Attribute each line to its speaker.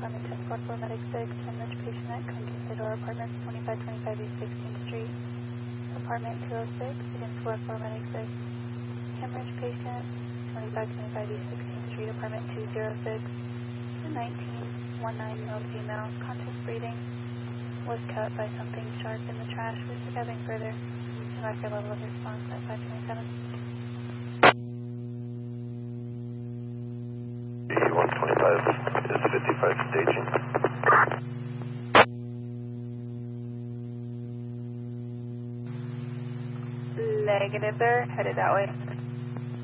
Speaker 1: Department 10 Squad 4 Medic 6, hemorrhage patient at Conquistador Apartments 2525 East 16th Street. Apartment 206, again Squad 4 Medic 6. Hemorrhage patient 2525 East 16th Street, Apartment 206. 1919 male female, conscious breathing, was cut by something sharp in the trash. We're gathering further. Select your level of response at 527.
Speaker 2: 125 is 55 staging.
Speaker 1: Negative, sir. Headed that way.